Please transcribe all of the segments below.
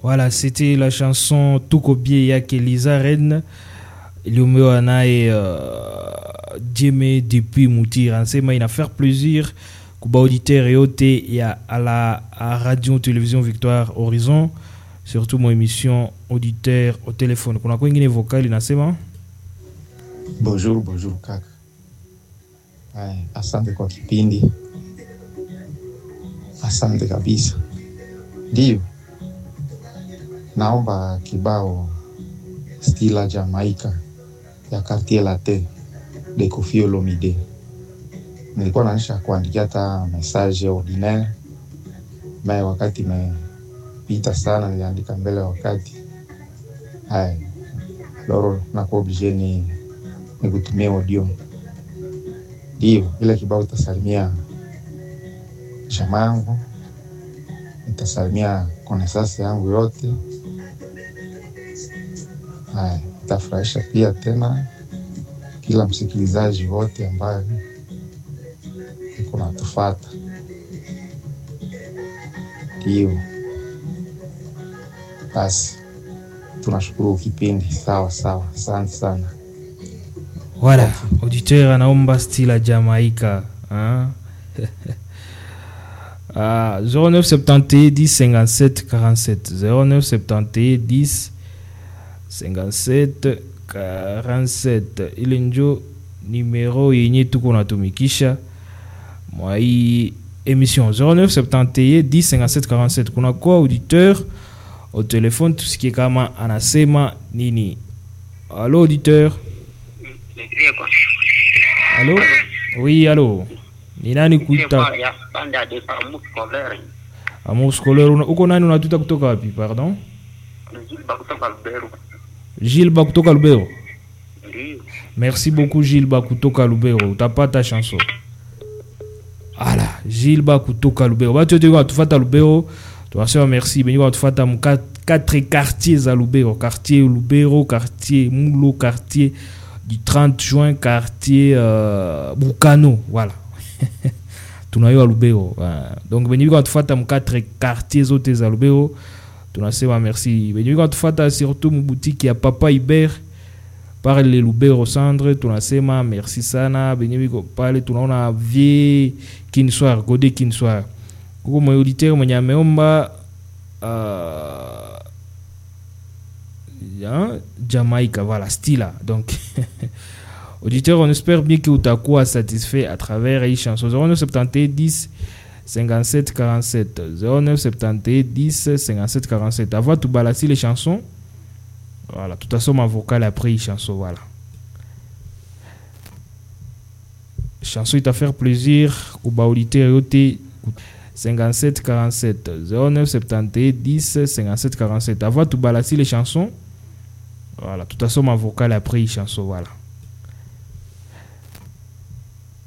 Voilà, c'était la chanson Tukobie yake Liza Ren iliyomewa naye Djeme depuis Moutir. Anasema ina faire plaisir kuba auditeur yote ya la radio télévision Victoire Horizon, surtout mon émission auditeur au téléphone. Kuna kwingine vocal inasema bonjour kaka. Asante kwa kipindi. Asante kabisa. Ndio. Naomba kibao Stila Jamaica ya Cartier Latte de Koffi Olomide. Nilikuwa naanisha kuandikia hata message ordinaire. Mae wakati imepita sana niliandika mbele wakati. Loro nakuwa obligé nikutumie audio. Ndio, ile kibao itasalimia jamaa yangu. Itasalimia connaissance yangu yote. Itafurahisha pia tena kila msikilizaji wote ambaye yuko natufuata. Ndio. Basi tunashukuru kipindi. Sawa. Asante sana. Voilà, auditeur anaomba Stila Jamaica, hein? 0971 10 57 47 0971 10 57 47 ile njo numero yenye tuko natumikisha mwa hii émission. 0971 10 57 47. Kuna kwa auditeur au téléphone tusikie kama anasema nini. Allô auditeur? Allô? Oui, allô. Ni nani kuita? Amour scolaire. Uko nani unatuta kutoka wapi, pardon? Gilles Bakutoka Lubero. Merci beaucoup Gilles Bakutoka Lubero. Utapata chanson. Voilà, Gilles Bakutoka Lubero. Ba tu tufata Lubero. Tunasema merci. Benyi watufata mu 4 quartiers à Lubero. Quartier Lubero, quartier Mulo, quartier du 30 juin, quartier Bukano. Voilà. Tunayo Lubero. Donc benyi watufata mu 4 quartiers zote za Lubero. Tunasema merci. Benyi watufata surtout mu boutique ya Papa Iber par le Lubero Centre. Tunasema merci sana. Benyi pale tunaona vie Kinswar, Gode Kinswar. Kuko mwe auditeur mwenye ameomba Jamaica, voilà, Stila. Donc auditeur, on espère bien que utakuwa satisfait à travers les chansons. 0971 10 57 47 0971 10 57 47. Avant tout balasser les chansons. Voilà, tout à son ma vocal après les chansons, voilà. Chanson il t'a faire plaisir kuba auditeur yote 57 47 09 71 10 57 47. Avant tout balasser les chansons. Voilà, tout à son ma vocal après les chansons, voilà.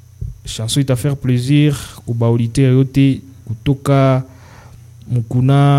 Chanson il t'a faire plaisir kuba auditeur yote kutoka Mukuna